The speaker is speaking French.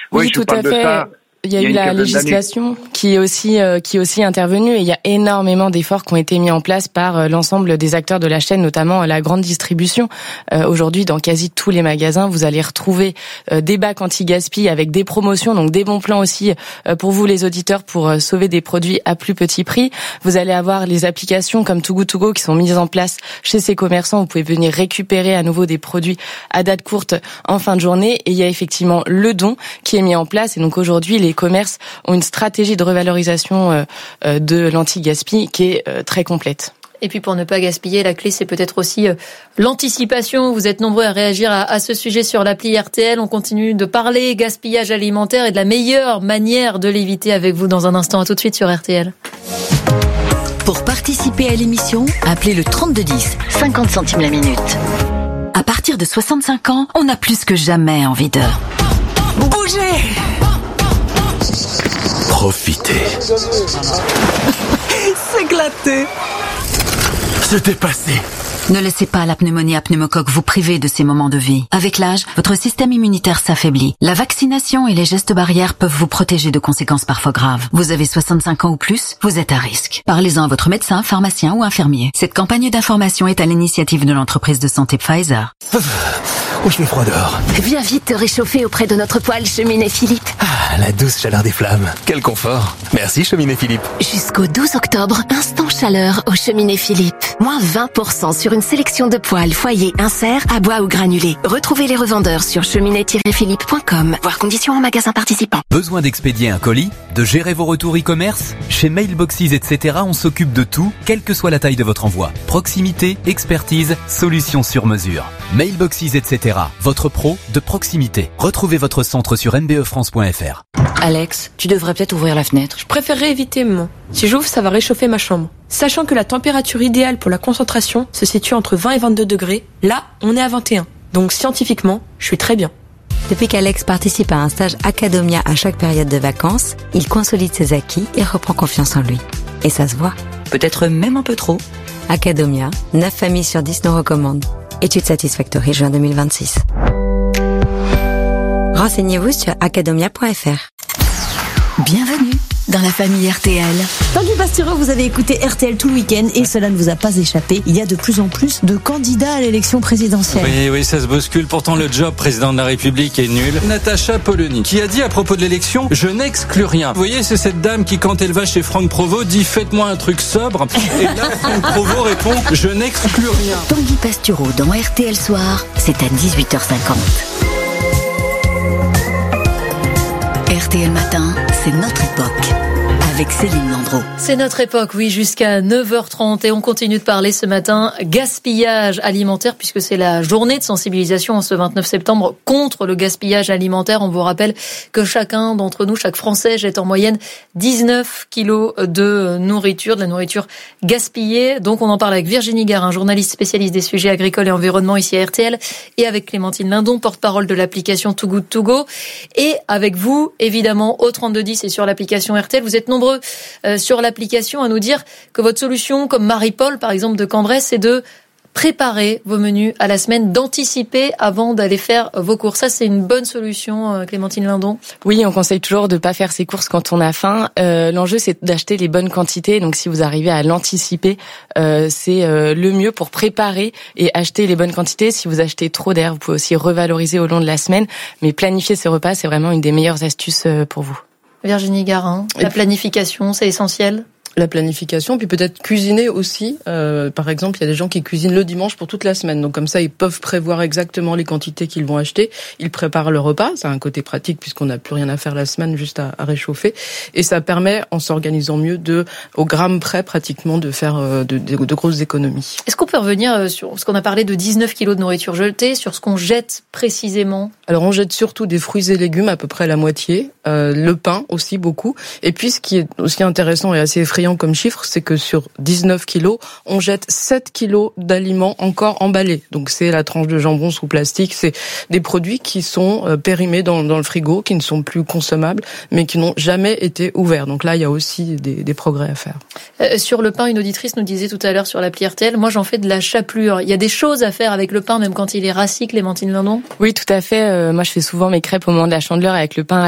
Oui, tout à fait. Il y a eu la législation qui est aussi intervenue et il y a énormément d'efforts qui ont été mis en place par l'ensemble des acteurs de la chaîne, notamment la grande distribution. Aujourd'hui, dans quasi tous les magasins, vous allez retrouver des bacs anti-gaspi avec des promotions, donc des bons plans aussi pour vous les auditeurs pour sauver des produits à plus petit prix. Vous allez avoir les applications comme Too Good To Go qui sont mises en place chez ces commerçants. Vous pouvez venir récupérer à nouveau des produits à date courte en fin de journée et il y a effectivement le don qui est mis en place et donc aujourd'hui les commerces ont une stratégie de revalorisation de l'anti-gaspi qui est très complète. Et puis pour ne pas gaspiller, la clé c'est peut-être aussi l'anticipation. Vous êtes nombreux à réagir à ce sujet sur l'appli RTL. On continue de parler gaspillage alimentaire et de la meilleure manière de l'éviter avec vous dans un instant. À tout de suite sur RTL. Pour participer à l'émission, appelez le 3210, 50 centimes la minute. À partir de 65 ans, on a plus que jamais envie de bouger. Profitez. S'éclater. Se dépasser. Ne laissez pas la pneumonie à pneumocoque vous priver de ces moments de vie. Avec l'âge, votre système immunitaire s'affaiblit. La vaccination et les gestes barrières peuvent vous protéger de conséquences parfois graves. Vous avez 65 ans ou plus, vous êtes à risque. Parlez-en à votre médecin, pharmacien ou infirmier. Cette campagne d'information est à l'initiative de l'entreprise de santé Pfizer. Oh, je fais froid dehors. Viens vite te réchauffer auprès de notre poêle Cheminée Philippe. Ah, la douce chaleur des flammes. Quel confort. Merci Cheminée Philippe. Jusqu'au 12 octobre, instant chaleur au Cheminée Philippe. Moins 20% sur une sélection de poêles, foyers, inserts, à bois ou granulés. Retrouvez les revendeurs sur cheminée-philippe.com. Voir conditions en magasin participant. Besoin d'expédier un colis? De gérer vos retours e-commerce? Chez Mailboxes, etc., on s'occupe de tout, quelle que soit la taille de votre envoi. Proximité, expertise, solutions sur mesure. Mailboxes, etc., votre pro de proximité. Retrouvez votre centre sur mbefrance.fr. Alex, tu devrais peut-être ouvrir la fenêtre. Je préférerais éviter, maman. Si j'ouvre, ça va réchauffer ma chambre. Sachant que la température idéale pour la concentration se situe entre 20 et 22 degrés, là, on est à 21. Donc scientifiquement, je suis très bien. Depuis qu'Alex participe à un stage Academia à chaque période de vacances, il consolide ses acquis et reprend confiance en lui. Et ça se voit. Peut-être même un peu trop. Academia, 9 familles sur 10 nous recommandent. Étude Satisfactory, juin 2026. Renseignez-vous sur academia.fr. Bienvenue dans la famille RTL. Tanguy Pastureau, vous avez écouté RTL tout le week-end et cela ne vous a pas échappé. Il y a de plus en plus de candidats à l'élection présidentielle. Oui, ça se bouscule. Pourtant, le job président de la République est nul. Natacha Polony, qui a dit à propos de l'élection, je n'exclus rien. Vous voyez, c'est cette dame qui, quand elle va chez Franck Provost, dit faites-moi un truc sobre. Et là, Franck Provost répond, je n'exclus rien. Tanguy Pastureau dans RTL Soir, c'est à 18h50. RTL Matin, c'est notre époque. Avec Céline Landreau. C'est notre époque, oui, jusqu'à 9h30 et on continue de parler ce matin gaspillage alimentaire puisque c'est la journée de sensibilisation en ce 29 septembre contre le gaspillage alimentaire. On vous rappelle que chacun d'entre nous, chaque Français jette en moyenne 19 kilos de nourriture, de la nourriture gaspillée. Donc on en parle avec Virginie Garin, journaliste spécialiste des sujets agricoles et environnement ici à RTL et avec Clémentine Lindon, porte-parole de l'application Too Good To Go et avec vous, évidemment, au 3210 et sur l'application RTL. Vous êtes nombreux sur l'application à nous dire que votre solution, comme Marie-Paul par exemple de Cambrai, c'est de préparer vos menus à la semaine, d'anticiper avant d'aller faire vos courses. Ça, c'est une bonne solution, Clémentine Lindon. Oui, on conseille toujours de pas faire ses courses quand on a faim. L'enjeu, c'est d'acheter les bonnes quantités. Donc, si vous arrivez à l'anticiper, c'est le mieux pour préparer et acheter les bonnes quantités. Si vous achetez trop d'air, vous pouvez aussi revaloriser au long de la semaine. Mais planifier ses repas, c'est vraiment une des meilleures astuces pour vous. Virginie Garin, la planification, c'est essentiel? La planification, puis peut-être cuisiner aussi. Par exemple, il y a des gens qui cuisinent le dimanche pour toute la semaine. Donc comme ça, ils peuvent prévoir exactement les quantités qu'ils vont acheter. Ils préparent le repas. Ça a un côté pratique puisqu'on n'a plus rien à faire la semaine, juste à réchauffer. Et ça permet, en s'organisant mieux, au gramme près pratiquement, de faire de grosses économies. Est-ce qu'on peut revenir sur ce qu'on a parlé de 19 kilos de nourriture jetée, sur ce qu'on jette précisément? Alors on jette surtout des fruits et légumes, à peu près la moitié. Le pain aussi, beaucoup. Et puis ce qui est aussi intéressant et assez effrayant comme chiffre, c'est que sur 19 kilos, on jette 7 kilos d'aliments encore emballés. Donc c'est la tranche de jambon sous plastique, c'est des produits qui sont périmés dans le frigo, qui ne sont plus consommables, mais qui n'ont jamais été ouverts. Donc là, il y a aussi des progrès à faire. Sur le pain, une auditrice nous disait tout à l'heure sur l'appli RTL, moi j'en fais de la chapelure. Il y a des choses à faire avec le pain, même quand il est rassis, Clémentine Lindon? Oui, tout à fait. Moi je fais souvent mes crêpes au moment de la Chandeleur avec le pain